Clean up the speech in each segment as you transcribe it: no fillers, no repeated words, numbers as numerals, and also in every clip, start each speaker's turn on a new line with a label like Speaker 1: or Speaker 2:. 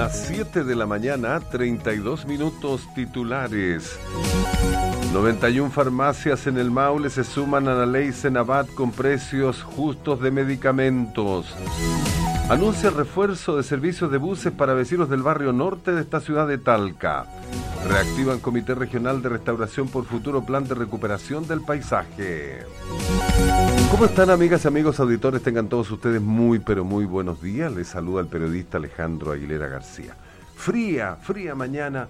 Speaker 1: Las 7 de la mañana, 32 minutos titulares. 91 farmacias en el Maule se suman a la ley Senabat con precios justos de medicamentos. Anuncia el refuerzo de servicios de buses para vecinos del barrio norte de esta ciudad de Talca. Reactivan Comité Regional de Restauración por futuro plan de recuperación del paisaje. ¿Cómo están, amigas y amigos auditores? Tengan todos ustedes muy, pero muy buenos días. Les saluda el periodista Alejandro Aguilera García. Fría mañana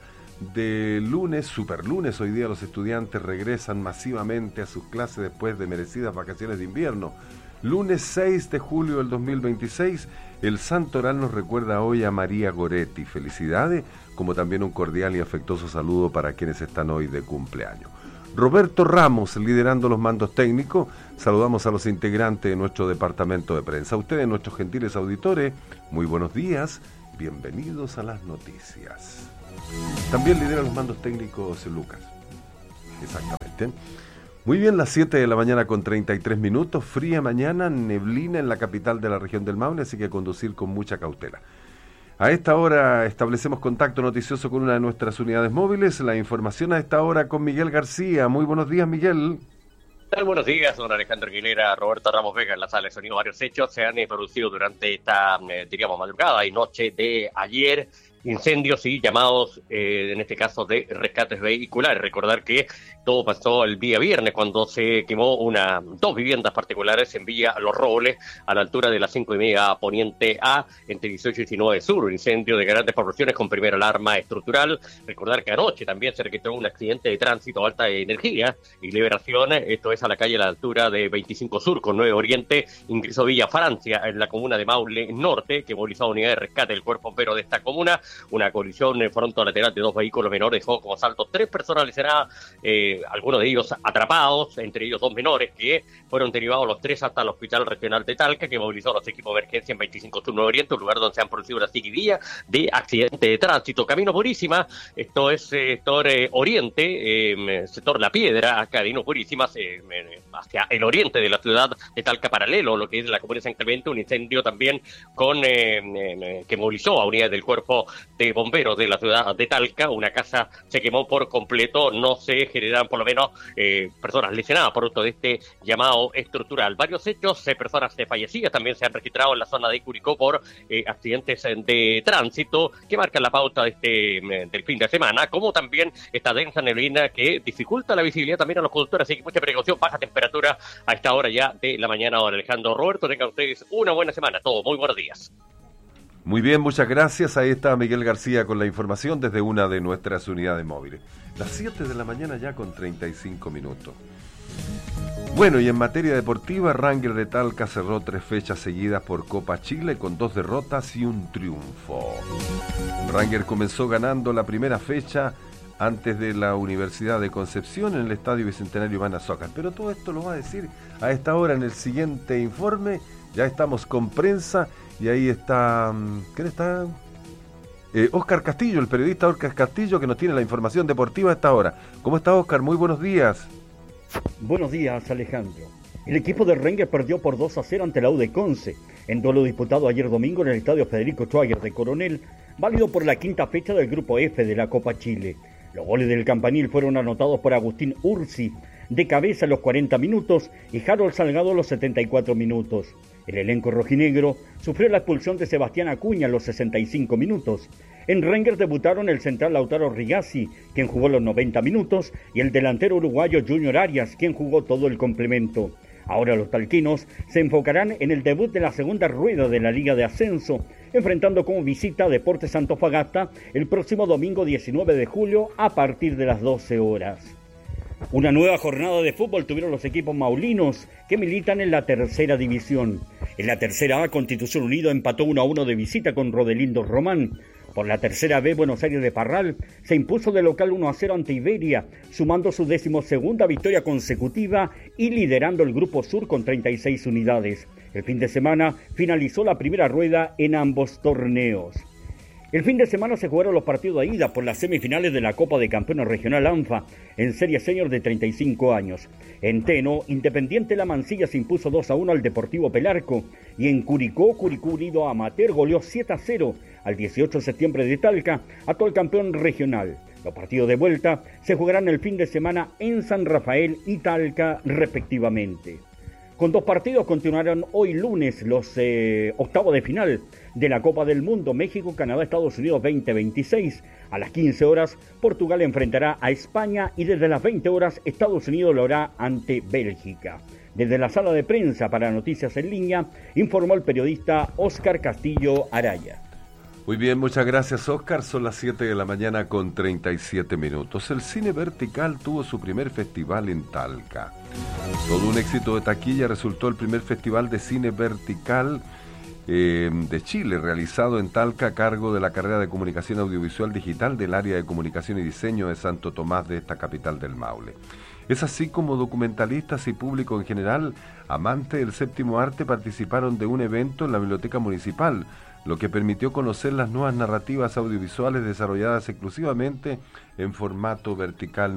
Speaker 1: de lunes, superlunes. Hoy día los estudiantes regresan masivamente a sus clases después de merecidas vacaciones de invierno. Lunes 6 de julio del 2026, el Santo Oral nos recuerda hoy a María Goretti. Felicidades, como también un cordial y afectuoso saludo para quienes están hoy de cumpleaños. Roberto Ramos liderando los mandos técnicos. Saludamos a los integrantes de nuestro departamento de prensa. A ustedes, nuestros gentiles auditores, muy buenos días, bienvenidos a las noticias. También lidera los mandos técnicos Lucas. Exactamente. Muy bien, las 7 de la mañana con 33 minutos, fría mañana, neblina en la capital de la región del Maule, así que conducir con mucha cautela. A esta hora establecemos contacto noticioso con una de nuestras unidades móviles. La información a esta hora con Miguel García. Muy buenos días, Miguel.
Speaker 2: Buenos días, don Alejandro Aguilera, Roberto Ramos Vega. En la sala de sonido varios hechos se han producido durante esta, madrugada y noche de ayer. Incendios y llamados, en este caso, de rescates vehiculares. Recordar que todo pasó el día viernes cuando se quemó dos viviendas particulares en Villa Los Robles, a la altura de las 5:30 Poniente A, entre 18 y 19 Sur. Un incendio de grandes proporciones con primera alarma estructural. Recordar que anoche también se registró un accidente de tránsito a alta energía y liberación. Esto es a la calle a la altura de 25 Sur con 9 Oriente. Ingresó Villa Francia en la comuna de Maule Norte, que movilizó a unidades de rescate del cuerpo bombero de esta comuna. Una colisión fronto-lateral de dos vehículos menores dejó como saldo 3 personas lesionadas, algunos de ellos atrapados, entre ellos 2 menores que fueron derivados los 3 hasta el Hospital Regional de Talca, que movilizó a los equipos de emergencia en 25 Sur Nuevo Oriente, un lugar donde se han producido una seguidilla de accidentes de tránsito. Camino Purísima, esto es sector oriente, sector La Piedra, Camino Purísima, hacia el oriente de la ciudad de Talca, paralelo a lo que es la comuna de San Clemente, un incendio también que movilizó a unidades del cuerpo de bomberos de la ciudad de Talca. Una casa se quemó por completo, no se generan por lo menos personas lesionadas producto de este llamado estructural. Varios hechos, personas fallecidas también se han registrado en la zona de Curicó por accidentes de tránsito que marcan la pauta del fin de semana, como también esta densa neblina que dificulta la visibilidad también a los conductores, así que mucha precaución, baja temperatura a esta hora ya de la mañana. Don Alejandro, Roberto, tengan ustedes una buena semana, todos muy buenos días.
Speaker 1: Muy bien, muchas gracias. Ahí está Miguel García con la información desde una de nuestras unidades móviles. Las 7 de la mañana ya con 35 minutos. Bueno, y en materia deportiva, Rangers de Talca cerró 3 fechas seguidas por Copa Chile con 2 derrotas y un triunfo. Rangers comenzó ganando la primera fecha antes de la Universidad de Concepción en el Estadio Bicentenario Iván Azócar. Pero todo esto lo va a decir a esta hora en el siguiente informe. Ya estamos con prensa y ahí está... ¿Quién está? Óscar Castillo, el periodista Óscar Castillo, que nos tiene la información deportiva a esta hora. ¿Cómo está, Óscar? Muy buenos días.
Speaker 3: Buenos días, Alejandro. El equipo de Rangers perdió por 2-0 ante la U de Conce, en duelo disputado ayer domingo en el estadio Federico Schwager de Coronel, válido por la quinta fecha del Grupo F de la Copa Chile. Los goles del Campanil fueron anotados por Agustín Ursi, de cabeza a los 40 minutos, y Harold Salgado a los 74 minutos. El elenco rojinegro sufrió la expulsión de Sebastián Acuña a los 65 minutos. En Rangers debutaron el central Lautaro Rigazzi, quien jugó los 90 minutos, y el delantero uruguayo Junior Arias, quien jugó todo el complemento. Ahora los talquinos se enfocarán en el debut de la segunda rueda de la Liga de Ascenso, enfrentando como visita a Deportes Antofagasta el próximo domingo 19 de julio a partir de las 12 horas. Una nueva jornada de fútbol tuvieron los equipos maulinos que militan en la tercera división. En la tercera A, Constitución Unido empató 1-1 de visita con Rodelindo Román. Por la tercera B, Buenos Aires de Parral se impuso de local 1-0 ante Iberia, sumando su 12ª victoria consecutiva y liderando el Grupo Sur con 36 unidades. El fin de semana finalizó la primera rueda en ambos torneos. El fin de semana se jugaron los partidos de ida por las semifinales de la Copa de Campeones Regional ANFA en Serie Senior de 35 años. En Teno, Independiente La Mansilla se impuso 2-1 al Deportivo Pelarco y en Curicó, Curicó Unido Amateur goleó 7-0 al 18 de septiembre de Talca, actual campeón regional. Los partidos de vuelta se jugarán el fin de semana en San Rafael y Talca respectivamente. Con 2 partidos continuarán hoy lunes los octavos de final de la Copa del Mundo México, Canadá, Estados Unidos 2026. A las 15 horas Portugal enfrentará a España y desde las 20 horas Estados Unidos lo hará ante Bélgica. Desde la sala de prensa para Noticias en Línea informó el periodista Óscar Castillo Araya.
Speaker 1: Muy bien, muchas gracias, Óscar. Son las 7 de la mañana con 37 minutos. El Cine Vertical tuvo su primer festival en Talca. Todo un éxito de taquilla resultó el primer festival de cine vertical de Chile, realizado en Talca a cargo de la carrera de Comunicación Audiovisual Digital del área de Comunicación y Diseño de Santo Tomás de esta capital del Maule. Es así como documentalistas y público en general, amantes del séptimo arte, participaron de un evento en la Biblioteca Municipal, lo que permitió conocer las nuevas narrativas audiovisuales desarrolladas exclusivamente en formato vertical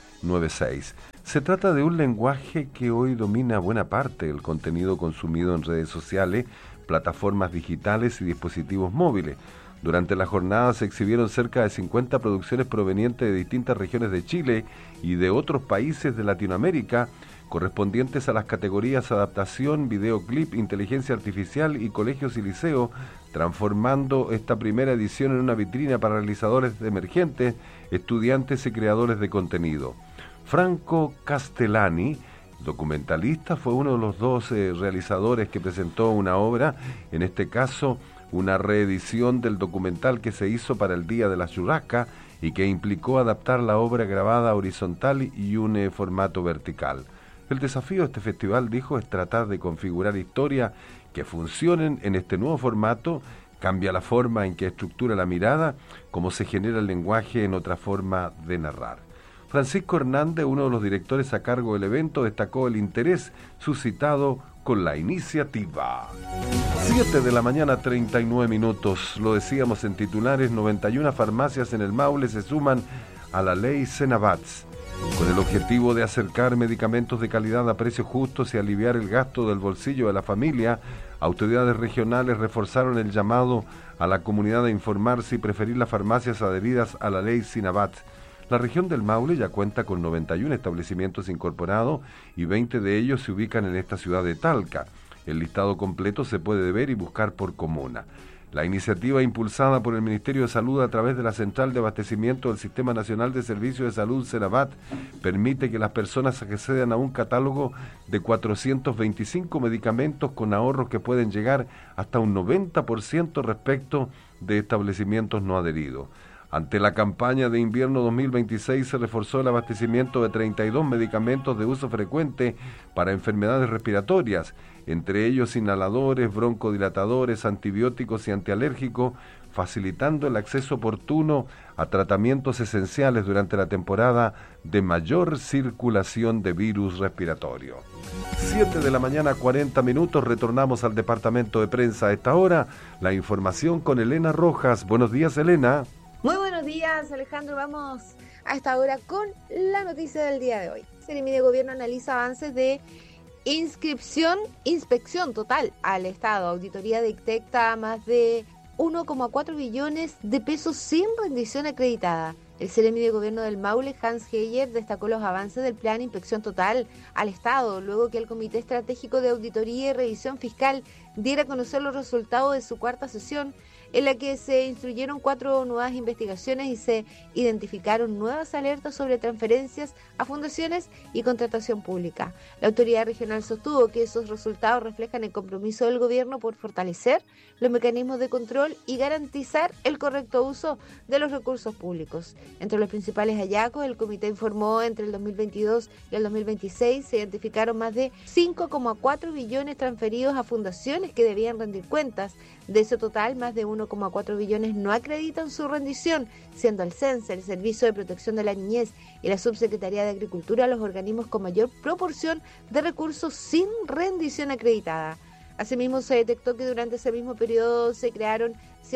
Speaker 1: 9:6. Se trata de un lenguaje que hoy domina buena parte del contenido consumido en redes sociales, plataformas digitales y dispositivos móviles. Durante la jornada se exhibieron cerca de 50 producciones provenientes de distintas regiones de Chile y de otros países de Latinoamérica, correspondientes a las categorías adaptación, videoclip, inteligencia artificial y colegios y liceos, transformando esta primera edición en una vitrina para realizadores emergentes, estudiantes y creadores de contenido. Franco Castellani, documentalista, fue uno de los 12 realizadores que presentó una obra, en este caso una reedición del documental que se hizo para el Día de la Churrasca y que implicó adaptar la obra grabada horizontal y un formato vertical. El desafío de este festival, dijo, es tratar de configurar historias que funcionen en este nuevo formato, cambia la forma en que estructura la mirada, como se genera el lenguaje en otra forma de narrar. Francisco Hernández, uno de los directores a cargo del evento, destacó el interés suscitado con la iniciativa. 7 de la mañana, 39 minutos. Lo decíamos en titulares, 91 farmacias en el Maule se suman a la ley Senabats, con el objetivo de acercar medicamentos de calidad a precios justos y aliviar el gasto del bolsillo de la familia. Autoridades regionales reforzaron el llamado a la comunidad a informarse y preferir las farmacias adheridas a la ley Senabats. La región del Maule ya cuenta con 91 establecimientos incorporados y 20 de ellos se ubican en esta ciudad de Talca. El listado completo se puede ver y buscar por comuna. La iniciativa, impulsada por el Ministerio de Salud a través de la Central de Abastecimiento del Sistema Nacional de Servicios de Salud, Senabat, permite que las personas accedan a un catálogo de 425 medicamentos con ahorros que pueden llegar hasta un 90% respecto de establecimientos no adheridos. Ante la campaña de invierno 2026 se reforzó el abastecimiento de 32 medicamentos de uso frecuente para enfermedades respiratorias, entre ellos inhaladores, broncodilatadores, antibióticos y antialérgicos, facilitando el acceso oportuno a tratamientos esenciales durante la temporada de mayor circulación de virus respiratorio. 7 de la mañana, 40 minutos, retornamos al departamento de prensa a esta hora. La información con Elena Rojas. Buenos días, Elena.
Speaker 4: Muy buenos días, Alejandro. Vamos a esta hora con la noticia del día de hoy. Seremi de Gobierno analiza avances de inspección total al Estado. Auditoría detecta más de 1,4 billones de pesos sin rendición acreditada. El Seremi de Gobierno del Maule, Hans Heyer, destacó los avances del plan Inspección Total al Estado, luego que el Comité Estratégico de Auditoría y Revisión Fiscal diera a conocer los resultados de su cuarta sesión, en la que se instruyeron 4 nuevas investigaciones y se identificaron nuevas alertas sobre transferencias a fundaciones y contratación pública. La autoridad regional sostuvo que esos resultados reflejan el compromiso del gobierno por fortalecer los mecanismos de control y garantizar el correcto uso de los recursos públicos. Entre los principales hallazgos, el comité informó entre el 2022 y el 2026 se identificaron más de 5,4 billones transferidos a fundaciones que debían rendir cuentas. De ese total, más de 1,4 billones no acreditan su rendición, siendo el CENSE, el Servicio de Protección de la Niñez y la Subsecretaría de Agricultura los organismos con mayor proporción de recursos sin rendición acreditada. Asimismo, se detectó que durante ese mismo periodo se crearon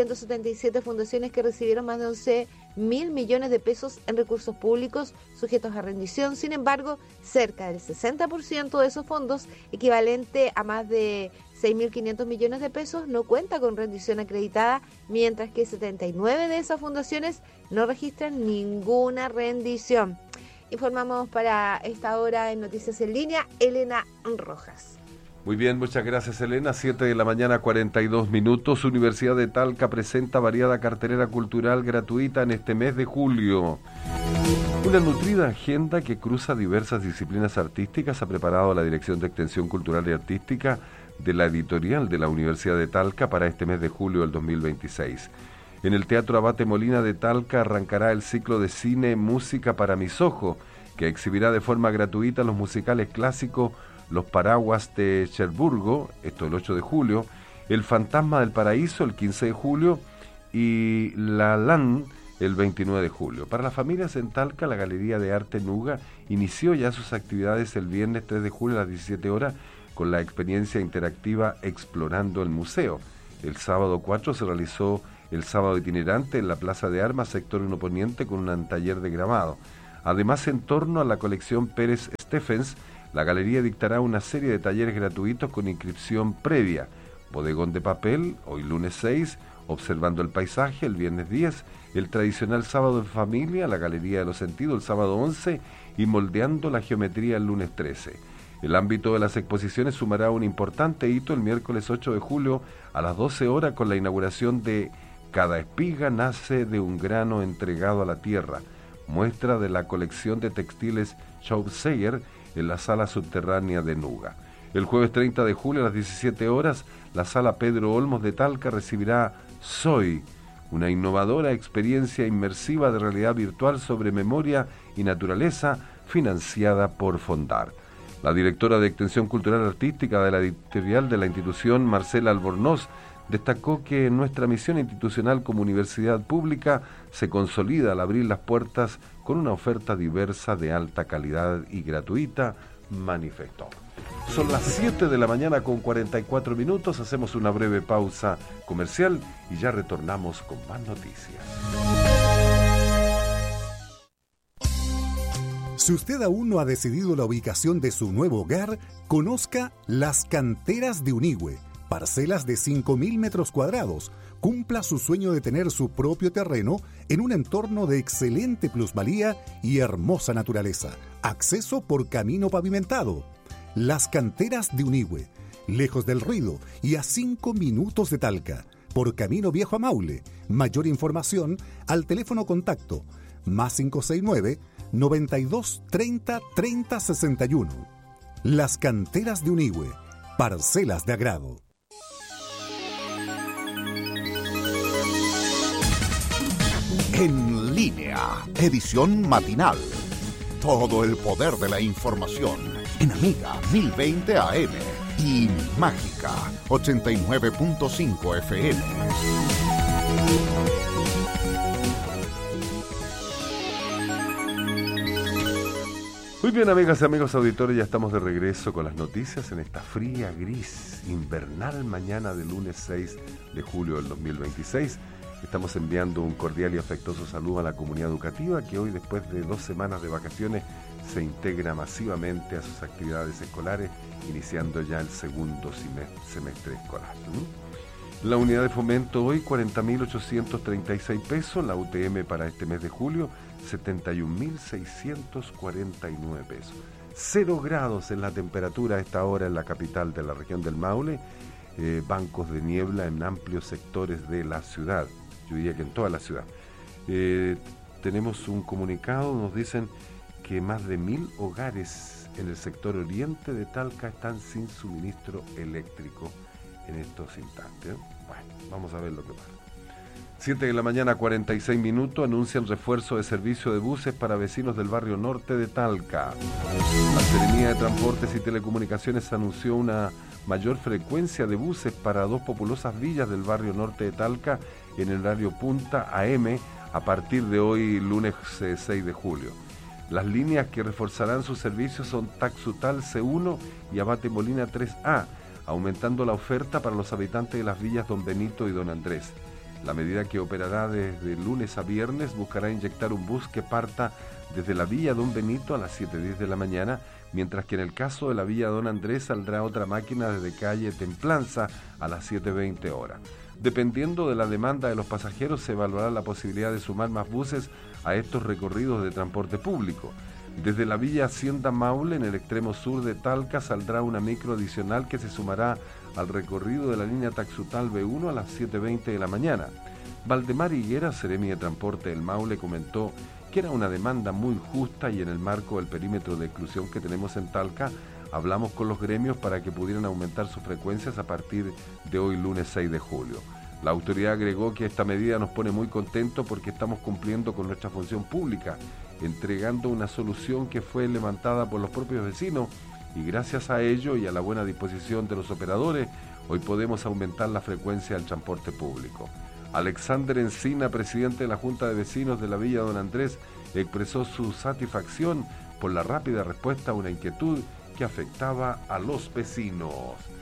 Speaker 4: 177 fundaciones que recibieron más de 11.000 millones de pesos en recursos públicos sujetos a rendición. Sin embargo, cerca del 60% de esos fondos, equivalente a más de 6.500 millones de pesos, no cuenta con rendición acreditada, mientras que 79 de esas fundaciones no registran ninguna rendición. Informamos para esta hora en Noticias en Línea, Elena Rojas.
Speaker 1: Muy bien, muchas gracias, Elena. 7 de la mañana, 42 minutos. Universidad de Talca presenta variada cartelera cultural gratuita en este mes de julio. Una nutrida agenda que cruza diversas disciplinas artísticas ha preparado la Dirección de Extensión Cultural y Artística de la editorial de la Universidad de Talca para este mes de julio del 2026. En el Teatro Abate Molina de Talca arrancará el ciclo de cine Música para mis ojos, que exhibirá de forma gratuita los musicales clásicos Los Paraguas de Cherburgo, esto el 8 de julio, El Fantasma del Paraíso el 15 de julio y La Lan el 29 de julio. Para las familias en Talca, la Galería de Arte Nuga inició ya sus actividades el viernes 3 de julio a las 17 horas con la experiencia interactiva Explorando el Museo. El sábado 4 se realizó el sábado itinerante en la Plaza de Armas, sector 1 Poniente, con un taller de grabado. Además, en torno a la colección Pérez Stephens, la galería dictará una serie de talleres gratuitos con inscripción previa. Bodegón de papel, hoy lunes 6, Observando el paisaje, el viernes 10, el tradicional sábado de familia, la Galería de los Sentidos, el sábado 11, y Moldeando la Geometría el lunes 13. El ámbito de las exposiciones sumará un importante hito el miércoles 8 de julio a las 12 horas con la inauguración de Cada espiga nace de un grano entregado a la tierra, muestra de la colección de textiles Schaubseger en la sala subterránea de Nuga. El jueves 30 de julio a las 17 horas, la sala Pedro Olmos de Talca recibirá Soy, una innovadora experiencia inmersiva de realidad virtual sobre memoria y naturaleza, financiada por Fondar. La directora de Extensión Cultural Artística de la editorial de la institución, Marcela Albornoz, destacó que nuestra misión institucional como universidad pública se consolida al abrir las puertas con una oferta diversa de alta calidad y gratuita, manifestó. Son las 7 de la mañana con 44 minutos, hacemos una breve pausa comercial y ya retornamos con más noticias.
Speaker 5: Si usted aún no ha decidido la ubicación de su nuevo hogar, conozca Las Canteras de Unigüe. Parcelas de 5.000 metros cuadrados. Cumpla su sueño de tener su propio terreno en un entorno de excelente plusvalía y hermosa naturaleza. Acceso por camino pavimentado. Las Canteras de Unigüe. Lejos del ruido y a 5 minutos de Talca. Por camino viejo a Maule. Mayor información al teléfono contacto +569 92 30 30 61. Las Canteras de Unigüe. Parcelas de agrado.
Speaker 6: En línea, edición matinal. Todo el poder de la información en Amiga 1020 AM y Mágica 89.5 FM.
Speaker 1: Muy bien, amigas y amigos auditores, ya estamos de regreso con las noticias en esta fría, gris, invernal mañana de lunes 6 de julio del 2026. Estamos enviando un cordial y afectuoso saludo a la comunidad educativa que hoy, después de 2 semanas de vacaciones, se integra masivamente a sus actividades escolares, iniciando ya el segundo semestre escolar. La unidad de fomento hoy 40.836 pesos, la UTM para este mes de julio 71.649 pesos. 0 grados en la temperatura a esta hora en la capital de la región del Maule, bancos de niebla en amplios sectores de la ciudad, yo diría que en toda la ciudad. Tenemos un comunicado, nos dicen que más de 1.000 hogares en el sector oriente de Talca están sin suministro eléctrico en estos instantes. Bueno, vamos a ver lo que pasa. 7 de la mañana, 46 minutos, anuncian refuerzo de servicio de buses para vecinos del barrio norte de Talca. La Seremía de Transportes y Telecomunicaciones anunció una mayor frecuencia de buses para 2 populosas villas del barrio norte de Talca en el horario punta AM a partir de hoy, lunes 6 de julio. Las líneas que reforzarán sus servicios son Taxutal C1 y Abate Molina 3A. aumentando la oferta para los habitantes de las villas Don Benito y Don Andrés. La medida, que operará desde lunes a viernes, buscará inyectar un bus que parta desde la villa Don Benito a las 7:10 de la mañana, mientras que en el caso de la villa Don Andrés saldrá otra máquina desde calle Templanza a las 7:20 horas. Dependiendo de la demanda de los pasajeros, se evaluará la posibilidad de sumar más buses a estos recorridos de transporte público. Desde la villa Hacienda Maule, en el extremo sur de Talca, saldrá una micro adicional que se sumará al recorrido de la línea Taxutal B1 a las 7:20 de la mañana. Valdemar Higuera, seremi de Transporte del Maule, comentó que era una demanda muy justa y en el marco del perímetro de exclusión que tenemos en Talca, hablamos con los gremios para que pudieran aumentar sus frecuencias a partir de hoy lunes 6 de julio. La autoridad agregó que esta medida nos pone muy contentos porque estamos cumpliendo con nuestra función pública, entregando una solución que fue levantada por los propios vecinos y gracias a ello y a la buena disposición de los operadores, hoy podemos aumentar la frecuencia del transporte público. Alexander Encina, presidente de la Junta de Vecinos de la Villa Don Andrés, expresó su satisfacción por la rápida respuesta a una inquietud que afectaba a los vecinos.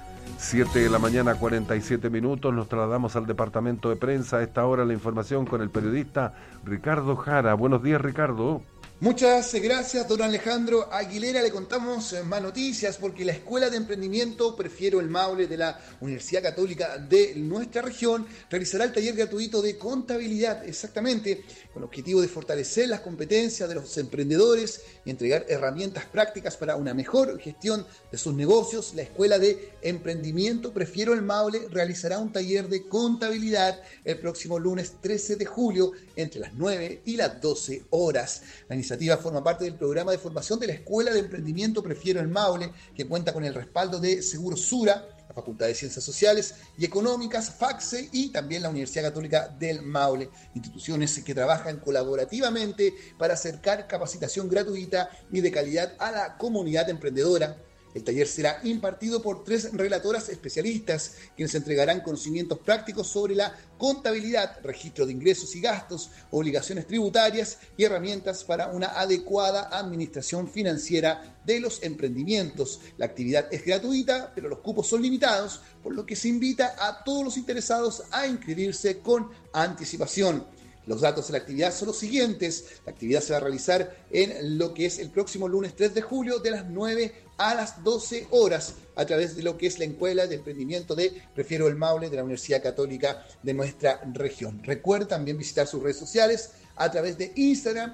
Speaker 1: 7 de la mañana, 47 minutos, nos trasladamos al departamento de prensa. A esta hora la información con el periodista Ricardo Jara. Buenos días, Ricardo.
Speaker 7: Muchas gracias, don Alejandro Aguilera. Le contamos más noticias porque la Escuela de Emprendimiento Prefiero el Maule de la Universidad Católica de nuestra región realizará el taller gratuito de contabilidad, exactamente, con el objetivo de fortalecer las competencias de los emprendedores y entregar herramientas prácticas para una mejor gestión de sus negocios. La Escuela de Emprendimiento Prefiero el Maule realizará un taller de contabilidad el próximo lunes 13 de julio entre las 9 y las 12 horas. La iniciativa forma parte del programa de formación de la Escuela de Emprendimiento Prefiero el Maule, que cuenta con el respaldo de Seguros Sura, la Facultad de Ciencias Sociales y Económicas, FACSE, y también la Universidad Católica del Maule, instituciones que trabajan colaborativamente para acercar capacitación gratuita y de calidad a la comunidad emprendedora. El taller será impartido por 3 relatoras especialistas, quienes entregarán conocimientos prácticos sobre la contabilidad, registro de ingresos y gastos, obligaciones tributarias y herramientas para una adecuada administración financiera de los emprendimientos. La actividad es gratuita, pero los cupos son limitados, por lo que se invita a todos los interesados a inscribirse con anticipación. Los datos de la actividad son los siguientes. La actividad se va a realizar en lo que es el próximo lunes 3 de julio de las 9 a las 12 horas a través de lo que es la Escuela de Emprendimiento de Prefiero el Maule de la Universidad Católica de nuestra región. Recuerden también visitar sus redes sociales a través de Instagram,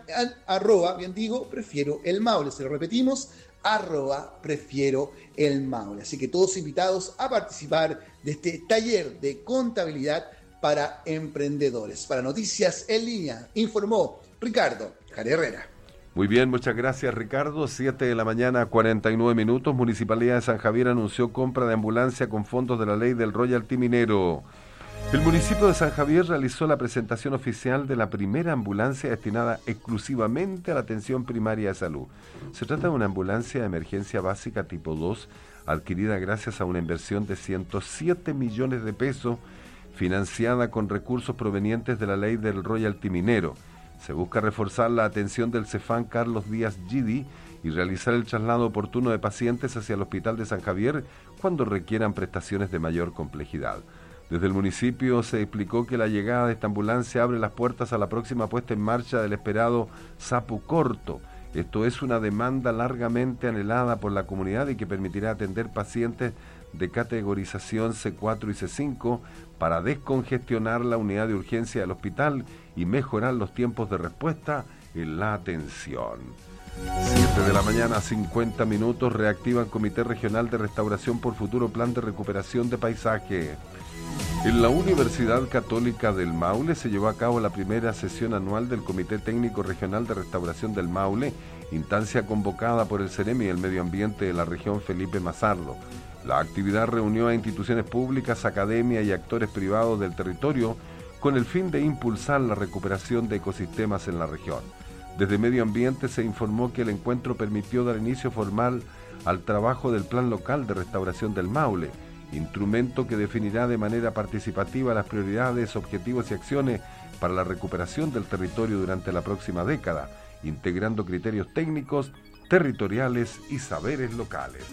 Speaker 7: @Prefiero el Maule. Se lo repetimos, @Prefiero el Maule. Así que todos invitados a participar de este taller de contabilidad para emprendedores. Para Noticias en Línea, informó Ricardo Jara Herrera.
Speaker 1: Muy bien, muchas gracias, Ricardo. 7 de la mañana, 49 minutos. Municipalidad de San Javier anunció compra de ambulancia con fondos de la ley del royalty minero. El municipio de San Javier realizó la presentación oficial de la primera ambulancia destinada exclusivamente a la atención primaria de salud. Se trata de una ambulancia de emergencia básica tipo 2, adquirida gracias a una inversión de 107 millones de pesos, financiada con recursos provenientes de la ley del royalty minero. Se busca reforzar la atención del Cefam Carlos Díaz Gidi y realizar el traslado oportuno de pacientes hacia el Hospital de San Javier cuando requieran prestaciones de mayor complejidad. Desde el municipio se explicó que la llegada de esta ambulancia abre las puertas a la próxima puesta en marcha del esperado Sapu Corto. Esto es una demanda largamente anhelada por la comunidad y que permitirá atender pacientes de categorización C4 y C5 para descongestionar la unidad de urgencia del hospital y mejorar los tiempos de respuesta en la atención. 7 de la mañana, 50 minutos, reactivan Comité Regional de Restauración por Futuro Plan de Recuperación de Paisaje. En la Universidad Católica del Maule se llevó a cabo la primera sesión anual del Comité Técnico Regional de Restauración del Maule, instancia convocada por el Ceremi del Medio Ambiente de la región Felipe Mazardo. La actividad reunió a instituciones públicas, academias y actores privados del territorio con el fin de impulsar la recuperación de ecosistemas en la región. Desde Medio Ambiente se informó que el encuentro permitió dar inicio formal al trabajo del Plan Local de Restauración del Maule, instrumento que definirá de manera participativa las prioridades, objetivos y acciones para la recuperación del territorio durante la próxima década, integrando criterios técnicos, territoriales y saberes locales.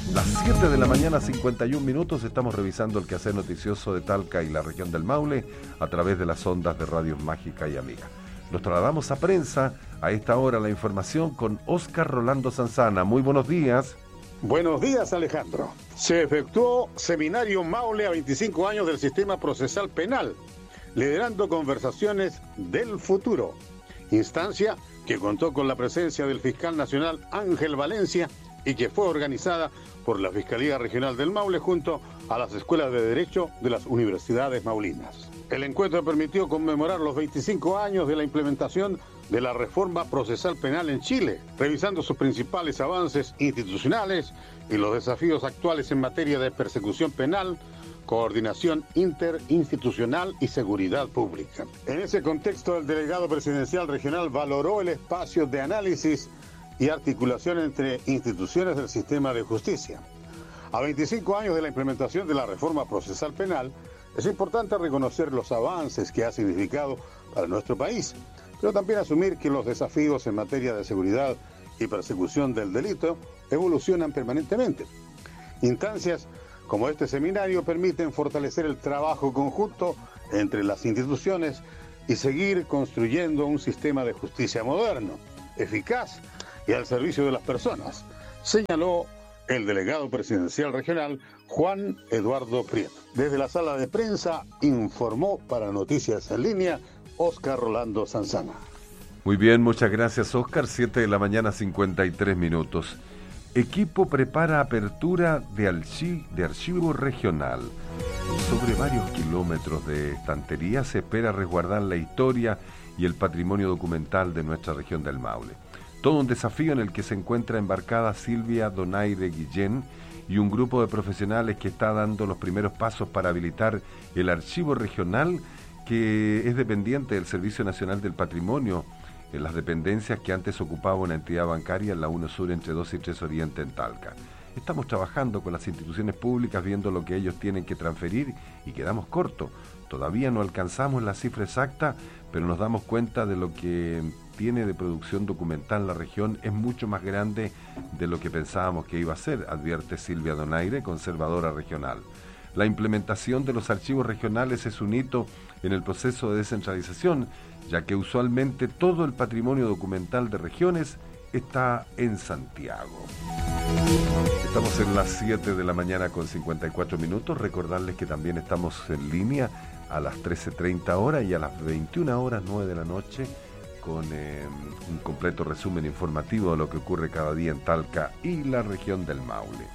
Speaker 1: Las 7 de la mañana, 51 minutos, estamos revisando el quehacer noticioso de Talca y la región del Maule a través de las ondas de Radio Mágica y Amiga. Nos trasladamos a prensa, a esta hora la información con Óscar Rolando Sanzana. Muy buenos días.
Speaker 8: Buenos días, Alejandro. Se efectuó seminario Maule a 25 años del sistema procesal penal, liderando conversaciones del futuro. Instancia que contó con la presencia del fiscal nacional Ángel Valencia y que fue organizada por la Fiscalía Regional del Maule junto a las escuelas de Derecho de las universidades maulinas. El encuentro permitió conmemorar los 25 años de la implementación de la reforma procesal penal en Chile, revisando sus principales avances institucionales y los desafíos actuales en materia de persecución penal, coordinación interinstitucional y seguridad pública. En ese contexto, el delegado presidencial regional valoró el espacio de análisis y articulación entre instituciones del sistema de justicia. A 25 años de la implementación de la reforma procesal penal, es importante reconocer los avances que ha significado para nuestro país, pero también asumir que los desafíos en materia de seguridad y persecución del delito evolucionan permanentemente. Instancias como este seminario permiten fortalecer el trabajo conjunto entre las instituciones y seguir construyendo un sistema de justicia moderno, eficaz y al servicio de las personas, señaló el delegado presidencial regional Juan Eduardo Prieto. Desde la sala de prensa informó para Noticias en Línea Óscar Rolando Sanzana.
Speaker 1: Muy bien, muchas gracias, Óscar. 7 de la mañana, 53 minutos. Equipo prepara apertura de archivo regional. Sobre varios kilómetros de estantería se espera resguardar la historia y el patrimonio documental de nuestra región del Maule. Todo un desafío en el que se encuentra embarcada Silvia Donaire Guillén y un grupo de profesionales que está dando los primeros pasos para habilitar el archivo regional, que es dependiente del Servicio Nacional del Patrimonio, en las dependencias que antes ocupaba una entidad bancaria en la 1 Sur entre 2 y 3 Oriente en Talca. Estamos trabajando con las instituciones públicas viendo lo que ellos tienen que transferir y quedamos cortos. Todavía no alcanzamos la cifra exacta, pero nos damos cuenta de lo que tiene de producción documental la región es mucho más grande de lo que pensábamos que iba a ser, advierte Silvia Donaire, conservadora regional. La implementación de los archivos regionales es un hito en el proceso de descentralización, ya que usualmente todo el patrimonio documental de regiones está en Santiago. Estamos en las 7 de la mañana con 54 minutos. Recordarles que también estamos en línea a las 13:30 horas y a las 21 horas 9 de la noche con un completo resumen informativo de lo que ocurre cada día en Talca y la región del Maule.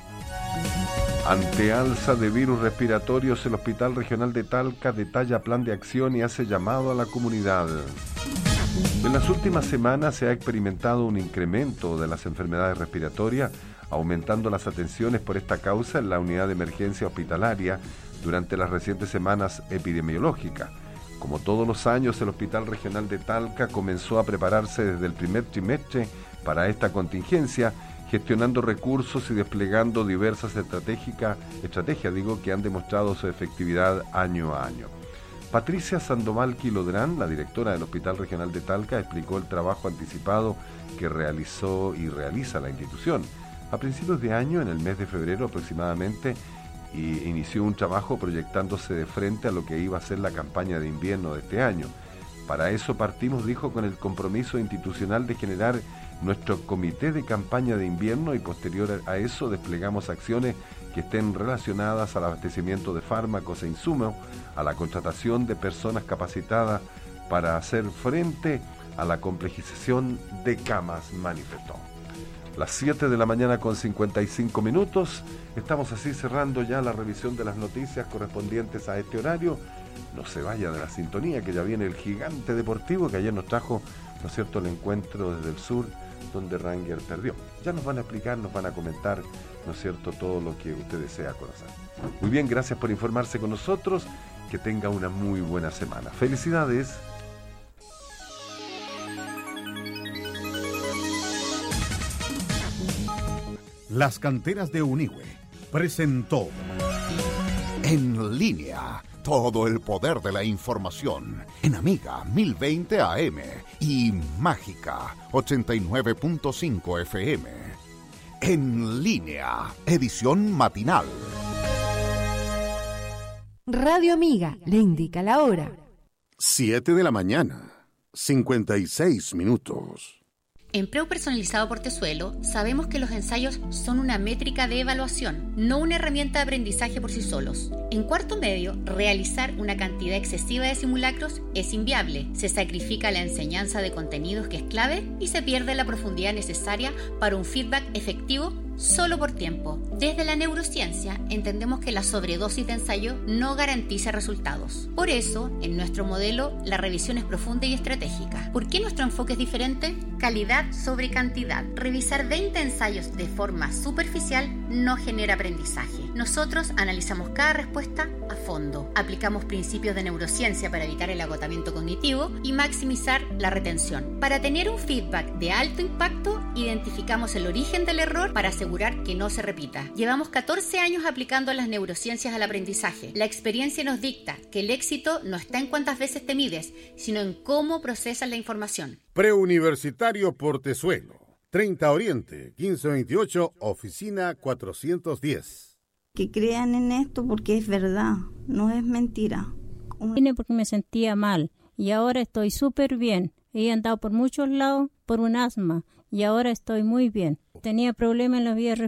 Speaker 1: Ante alza de virus respiratorios, el Hospital Regional de Talca detalla plan de acción y hace llamado a la comunidad. En las últimas semanas se ha experimentado un incremento de las enfermedades respiratorias, aumentando las atenciones por esta causa en la unidad de emergencia hospitalaria durante las recientes semanas epidemiológicas. Como todos los años, el Hospital Regional de Talca comenzó a prepararse desde el primer trimestre para esta contingencia, gestionando recursos y desplegando diversas estrategias que han demostrado su efectividad año a año. Patricia Sandoval Quilodrán, la directora del Hospital Regional de Talca, explicó el trabajo anticipado que realizó y realiza la institución. A principios de año, en el mes de febrero aproximadamente, inició un trabajo proyectándose de frente a lo que iba a ser la campaña de invierno de este año. Para eso partimos, dijo, con el compromiso institucional de generar nuestro comité de campaña de invierno y posterior a eso desplegamos acciones que estén relacionadas al abastecimiento de fármacos e insumos, a la contratación de personas capacitadas para hacer frente a la complejización de camas, manifestó. Las 7 de la mañana con 55 minutos, estamos así cerrando ya la revisión de las noticias correspondientes a este horario. No se vaya de la sintonía, que ya viene el gigante deportivo que ayer nos trajo, ¿no es cierto?, el encuentro desde el sur, donde Ranger perdió. Ya nos van a explicar, nos van a comentar, ¿no es cierto?, todo lo que usted desea conocer. Muy bien, gracias por informarse con nosotros, que tenga una muy buena semana. ¡Felicidades!
Speaker 6: Las Canteras de Unigüe presentó En Línea, todo el poder de la información en Amiga 1020 AM y Mágica 89.5 FM. En línea, edición matinal.
Speaker 9: Radio Amiga le indica la hora.
Speaker 8: 7 de la mañana, 56 minutos.
Speaker 10: En Preu Personalizado Portezuelo sabemos que los ensayos son una métrica de evaluación, no una herramienta de aprendizaje por sí solos. En cuarto medio, realizar una cantidad excesiva de simulacros es inviable. Se sacrifica la enseñanza de contenidos que es clave y se pierde la profundidad necesaria para un feedback efectivo solo por tiempo. Desde la neurociencia entendemos que la sobredosis de ensayo no garantiza resultados. Por eso, en nuestro modelo, la revisión es profunda y estratégica. ¿Por qué nuestro enfoque es diferente? Calidad sobre cantidad. Revisar 20 ensayos de forma superficial no genera aprendizaje. Nosotros analizamos cada respuesta a fondo. Aplicamos principios de neurociencia para evitar el agotamiento cognitivo y maximizar la retención. Para tener un feedback de alto impacto, identificamos el origen del error para asegurar que no se repita. Llevamos 14 años aplicando las neurociencias al aprendizaje. La experiencia nos dicta que el éxito no está en cuántas veces te mides, sino en cómo procesas la información.
Speaker 8: Preuniversitario Portezuelo, 30 Oriente, 1528, oficina 410.
Speaker 11: Que crean en esto porque es verdad, no es mentira.
Speaker 12: Vine porque me sentía mal y ahora estoy súper bien. He andado por muchos lados por un asma y ahora estoy muy bien. Tenía problemas en las vías respiratorias.